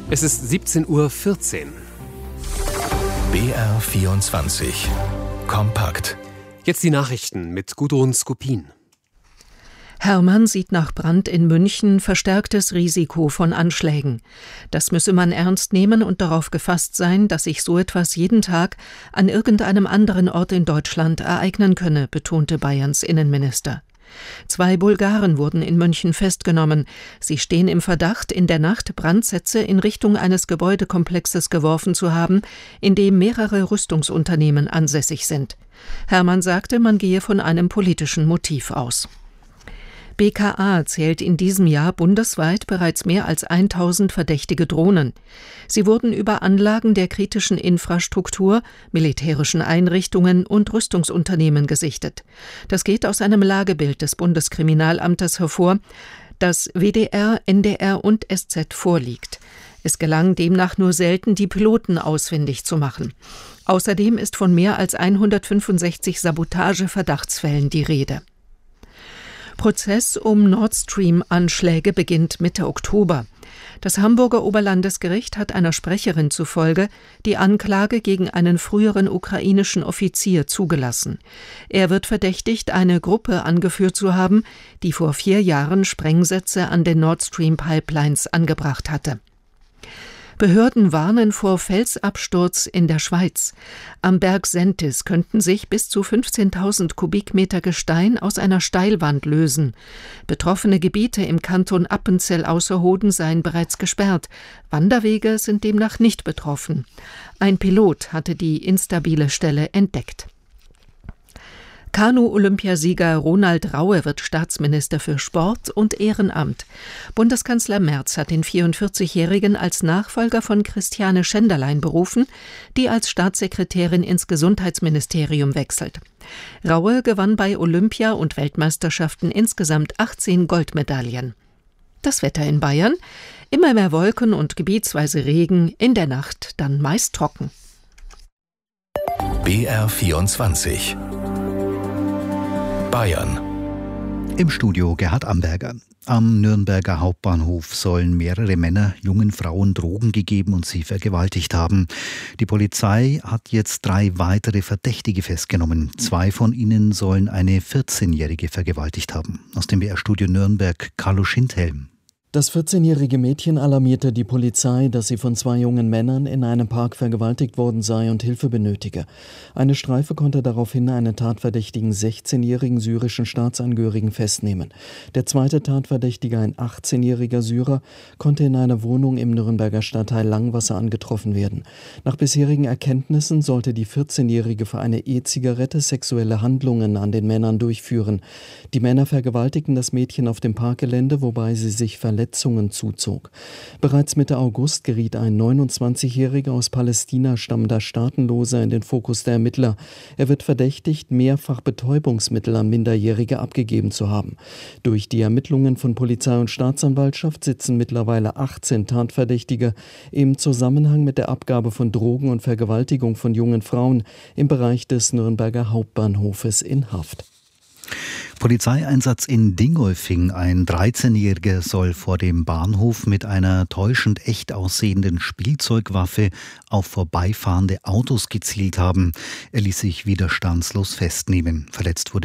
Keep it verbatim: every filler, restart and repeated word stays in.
Es ist siebzehn Uhr vierzehn. B R vierundzwanzig. Kompakt. Jetzt die Nachrichten mit Gudrun Skopin. Hermann sieht nach Brand in München verstärktes Risiko von Anschlägen. Das müsse man ernst nehmen und darauf gefasst sein, dass sich so etwas jeden Tag an irgendeinem anderen Ort in Deutschland ereignen könne, betonte Bayerns Innenminister. Zwei Bulgaren wurden in München festgenommen. Sie stehen im Verdacht, in der Nacht Brandsätze in Richtung eines Gebäudekomplexes geworfen zu haben, in dem mehrere Rüstungsunternehmen ansässig sind. Hermann sagte, man gehe von einem politischen Motiv aus. B K A zählt in diesem Jahr bundesweit bereits mehr als tausend verdächtige Drohnen. Sie wurden über Anlagen der kritischen Infrastruktur, militärischen Einrichtungen und Rüstungsunternehmen gesichtet. Das geht aus einem Lagebild des Bundeskriminalamtes hervor, das W D R, N D R und S Z vorliegt. Es gelang demnach nur selten, die Piloten ausfindig zu machen. Außerdem ist von mehr als hundertfünfundsechzig Sabotage-Verdachtsfällen die Rede. Prozess um Nord Stream-Anschläge beginnt Mitte Oktober. Das Hamburger Oberlandesgericht hat einer Sprecherin zufolge die Anklage gegen einen früheren ukrainischen Offizier zugelassen. Er wird verdächtigt, eine Gruppe angeführt zu haben, die vor vier Jahren Sprengsätze an den Nord Stream-Pipelines angebracht hatte. Behörden warnen vor Felsabsturz in der Schweiz. Am Berg Sentis könnten sich bis zu fünfzehntausend Kubikmeter Gestein aus einer Steilwand lösen. Betroffene Gebiete im Kanton Appenzell-Ausserrhoden seien bereits gesperrt. Wanderwege sind demnach nicht betroffen. Ein Pilot hatte die instabile Stelle entdeckt. Kanu-Olympiasieger Ronald Raue wird Staatsminister für Sport und Ehrenamt. Bundeskanzler Merz hat den vierundvierzigjährigen als Nachfolger von Christiane Schenderlein berufen, die als Staatssekretärin ins Gesundheitsministerium wechselt. Raue gewann bei Olympia- und Weltmeisterschaften insgesamt achtzehn Goldmedaillen. Das Wetter in Bayern: immer mehr Wolken und gebietsweise Regen, in der Nacht dann meist trocken. B R vierundzwanzig. Bayern. Im Studio Gerhard Amberger. Am Nürnberger Hauptbahnhof sollen mehrere Männer jungen Frauen Drogen gegeben und sie vergewaltigt haben. Die Polizei hat jetzt drei weitere Verdächtige festgenommen. Zwei von ihnen sollen eine vierzehnjährige vergewaltigt haben. Aus dem B R-Studio Nürnberg, Carlo Schindhelm. Das vierzehnjährige Mädchen alarmierte die Polizei, dass sie von zwei jungen Männern in einem Park vergewaltigt worden sei und Hilfe benötige. Eine Streife konnte daraufhin einen tatverdächtigen sechzehnjährigen syrischen Staatsangehörigen festnehmen. Der zweite Tatverdächtige, ein achtzehnjähriger Syrer, konnte in einer Wohnung im Nürnberger Stadtteil Langwasser angetroffen werden. Nach bisherigen Erkenntnissen sollte die vierzehnjährige für eine E-Zigarette sexuelle Handlungen an den Männern durchführen. Die Männer vergewaltigten das Mädchen auf dem Parkgelände, wobei sie sich verletzten Verletzungen zuzog. Bereits Mitte August geriet ein neunundzwanzigjähriger aus Palästina stammender Staatenloser in den Fokus der Ermittler. Er wird verdächtigt, mehrfach Betäubungsmittel an Minderjährige abgegeben zu haben. Durch die Ermittlungen von Polizei und Staatsanwaltschaft sitzen mittlerweile achtzehn Tatverdächtige im Zusammenhang mit der Abgabe von Drogen und Vergewaltigung von jungen Frauen im Bereich des Nürnberger Hauptbahnhofes in Haft. Polizeieinsatz in Dingolfing. Ein dreizehnjähriger soll vor dem Bahnhof mit einer täuschend echt aussehenden Spielzeugwaffe auf vorbeifahrende Autos gezielt haben. Er ließ sich widerstandslos festnehmen. Verletzt wurde